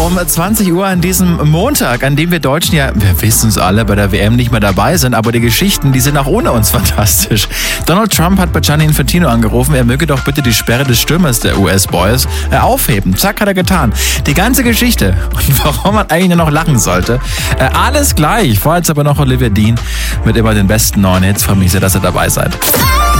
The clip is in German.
um 20 Uhr an diesem Montag, an dem wir Deutschen ja, wir wissen es alle, bei der WM nicht mehr dabei sind, aber die Geschichten, die sind auch ohne uns fantastisch. Donald Trump hat bei Gianni Infantino angerufen, er möge doch bitte die Sperre des Stürmers der US-Boys aufheben. Zack, hat er getan. Die ganze Geschichte und warum man eigentlich nur noch lachen sollte, alles gleich. Vorher jetzt aber noch Olivia Dean mit immer den besten neuen Hits. Freue mich sehr, dass ihr dabei seid.